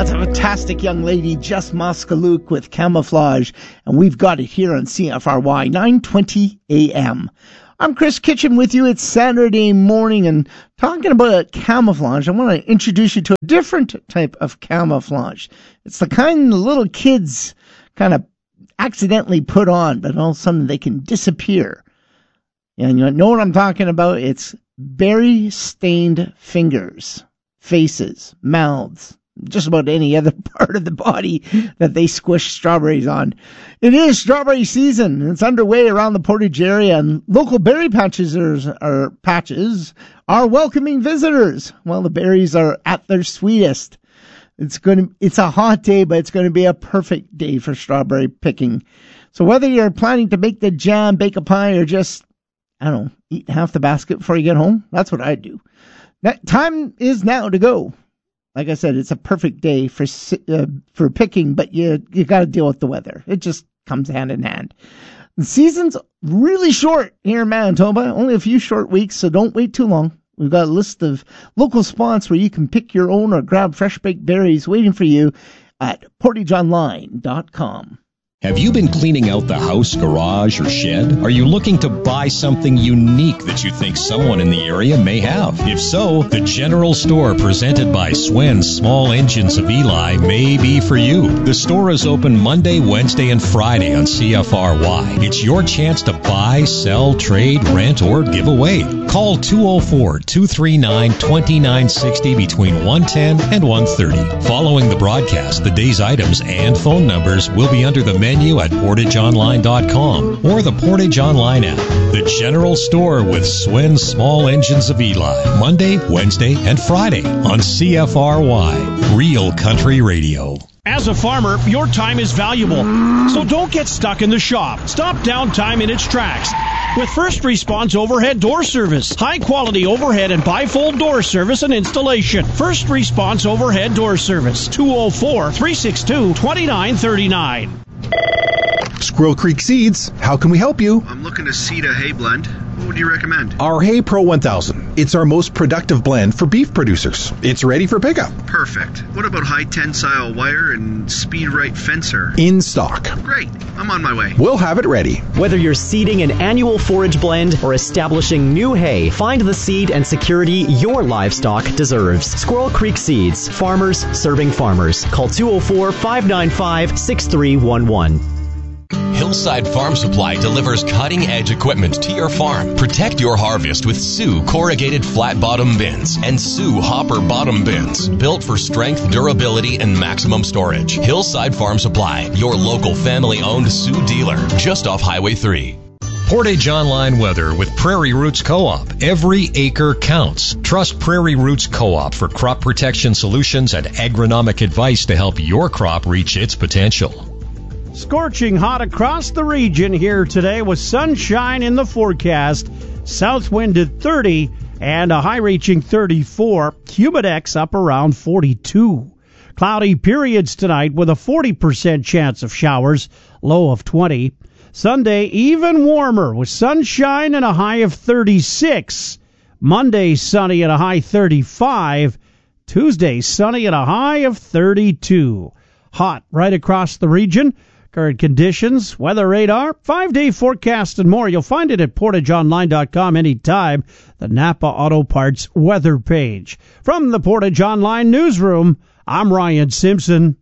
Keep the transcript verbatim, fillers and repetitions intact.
That's a fantastic young lady, Jess Moskaluke with Camouflage, and we've got it here on C F R Y, nine twenty a.m. I'm Chris Kitchen with you. It's Saturday morning, and talking about camouflage, I want to introduce you to a different type of camouflage. It's the kind the little kids kind of accidentally put on, but all of a sudden they can disappear. And you know what I'm talking about? It's berry-stained fingers, faces, mouths, just about any other part of the body that they squish strawberries on. It is strawberry season. It's underway around the Portage area, and local berry patches are, are patches are welcoming visitors while the berries are at their sweetest. It's going to, it's a hot day, but it's going to be a perfect day for strawberry picking. So whether you're planning to make the jam, bake a pie, or just, I don't know, eat half the basket before you get home, that's what I do. That time is now to go. Like I said, it's a perfect day for uh, for picking, but you you got to deal with the weather. It just comes hand in hand. The season's really short here in Manitoba, only a few short weeks, so don't wait too long. We've got a list of local spots where you can pick your own or grab fresh baked berries waiting for you at portage online dot com. Have you been cleaning out the house, garage, or shed? Are you looking to buy something unique that you think someone in the area may have? If so, the General Store presented by Swen's Small Engines of Eli may be for you. The store is open Monday, Wednesday, and Friday on C F R Y. It's your chance to buy, sell, trade, rent, or give away. Call two oh four, two three nine, two nine six oh between one ten and one thirty. Following the broadcast, the day's items and phone numbers will be under the menu at portage online dot com or the Portage Online app. The General Store with Swen's Small Engines of Eli, Monday, Wednesday, and Friday on C F R Y, Real Country Radio. As a farmer, your time is valuable, so don't get stuck in the shop. Stop downtime in its tracks with First Response Overhead Door Service. High-quality overhead and bifold door service and installation. First Response Overhead Door Service, two oh four, three six two, two nine three nine. Squirrel Creek Seeds, how can we help you? I'm looking to seed a hay blend. What would you recommend? Our Hay Pro one thousand. It's our most productive blend for beef producers. It's ready for pickup. Perfect. What about high tensile wire and speed right fencer? In stock. Great. I'm on my way. We'll have it ready. Whether you're seeding an annual forage blend or establishing new hay, find the seed and security your livestock deserves. Squirrel Creek Seeds. Farmers serving farmers. Call two oh four, five nine five, six three one one. Hillside Farm Supply delivers cutting-edge equipment to your farm. Protect your harvest with Sioux corrugated flat-bottom bins and Sioux hopper bottom bins, built for strength, durability, and maximum storage. Hillside Farm Supply, your local family-owned Sioux dealer, just off Highway three. Portage Online weather with Prairie Roots Co-op. Every acre counts. Trust Prairie Roots Co-op for crop protection solutions and agronomic advice to help your crop reach its potential. Scorching hot across the region here today with sunshine in the forecast. South wind at thirty and a high reaching thirty-four. Humidex up around forty-two. Cloudy periods tonight with a forty percent chance of showers, low of twenty. Sunday even warmer with sunshine and a high of thirty-six. Monday sunny and a high thirty-five. Tuesday sunny and a high of thirty-two. Hot right across the region. Current conditions, weather radar, five-day forecast, and more. You'll find it at portage online dot com anytime. The Napa Auto Parts weather page. From the Portage Online newsroom, I'm Ryan Simpson.